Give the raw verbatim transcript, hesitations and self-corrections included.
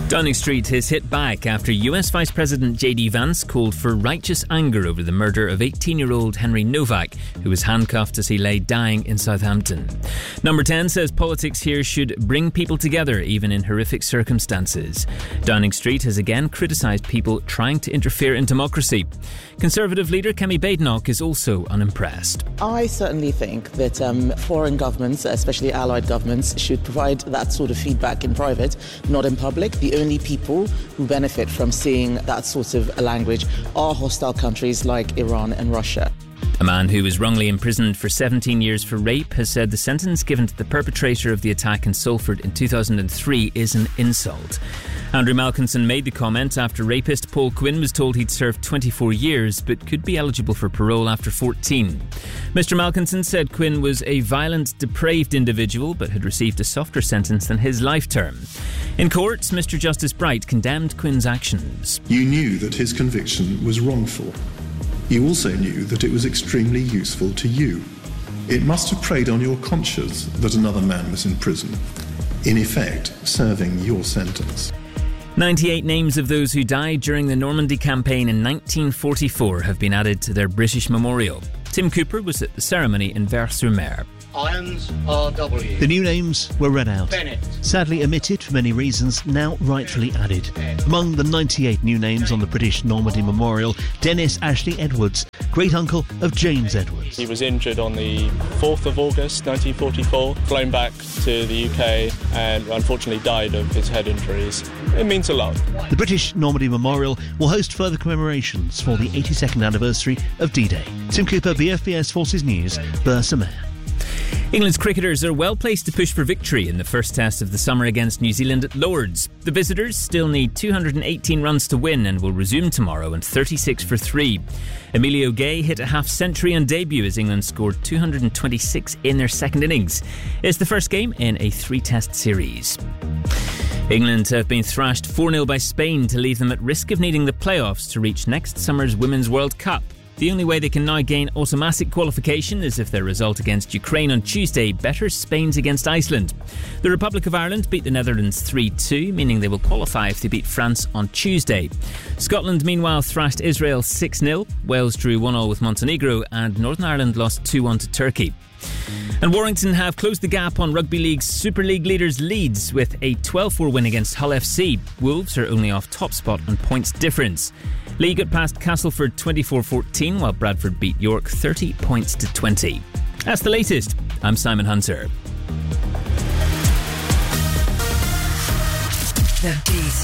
Downing Street has hit back after U S Vice President J D Vance called for righteous anger over the murder of eighteen-year-old Henry Novak, who was handcuffed as he lay dying in Southampton. Number ten says politics here should bring people together, even in horrific circumstances. Downing Street has again criticised people trying to interfere in democracy. Conservative leader Kemi Badenoch is also unimpressed. I certainly think that um, foreign governments, especially allied governments, should provide that sort of feedback in private, not in public. The only people who benefit from seeing that sort of language are hostile countries like Iran and Russia. A man who was wrongly imprisoned for seventeen years for rape has said the sentence given to the perpetrator of the attack in Salford in two thousand three is an insult. Andrew Malkinson made the comment after rapist Paul Quinn was told he'd served twenty-four years but could be eligible for parole after fourteen. Mister Malkinson said Quinn was a violent, depraved individual but had received a softer sentence than his life term. In court, Mister Justice Bright condemned Quinn's actions. You knew that his conviction was wrongful. You also knew that it was extremely useful to you. It must have preyed on your conscience that another man was in prison, in effect serving your sentence. ninety-eight names of those who died during the Normandy campaign in nineteen forty-four have been added to their British memorial. Tim Cooper was at the ceremony in Vers-sur-Mer. Irons R W. The new names were read out. Bennett. Sadly omitted for many reasons, now rightfully added. Among the ninety-eight new names on the British Normandy Memorial, Dennis Ashley Edwards, great uncle of James Edwards. He was injured on the fourth of August nineteen forty-four, flown back to the U K and unfortunately died of his head injuries. It means a lot. The British Normandy Memorial will host further commemorations for the eighty-second anniversary of D-Day. Tim Cooper, B F B S Forces News, Vers-sur-Mer. England's cricketers are well placed to push for victory in the first test of the summer against New Zealand at Lords. The visitors still need two hundred eighteen runs to win and will resume tomorrow on thirty-six for three. Emilio Gay hit a half-century on debut as England scored two hundred twenty-six in their second innings. It's the first game in a three-test series. England have been thrashed four nil by Spain to leave them at risk of needing the playoffs to reach next summer's Women's World Cup. The only way they can now gain automatic qualification is if their result against Ukraine on Tuesday betters Spain's against Iceland. The Republic of Ireland beat the Netherlands three two, meaning they will qualify if they beat France on Tuesday. Scotland, meanwhile, thrashed Israel six nil. Wales drew one all with Montenegro, and Northern Ireland lost two one to Turkey. And Warrington have closed the gap on Rugby League's Super League leaders Leeds with a twelve four win against Hull F C. Wolves are only off top spot on points difference. League got past Castleford twenty-four fourteen, while Bradford beat York thirty points to twenty. That's the latest. I'm Simon Hunter. The Beat.